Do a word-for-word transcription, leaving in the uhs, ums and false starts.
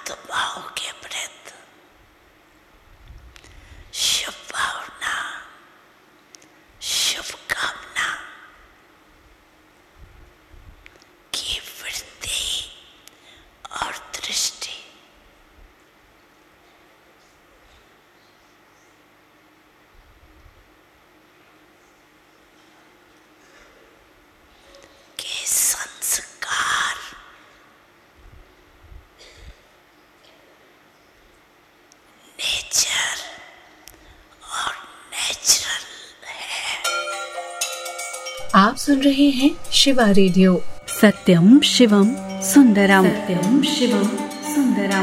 सद्भाव के प्रति शुभ भावना, शुभकामना की वृद्धि और दृष्टि के संस्कार नेचर और नेचुरल है। आप सुन रहे हैं शिवा रेडियो। सत्यम शिवम सुंदरम। सत्यम शिवम सुंदरम।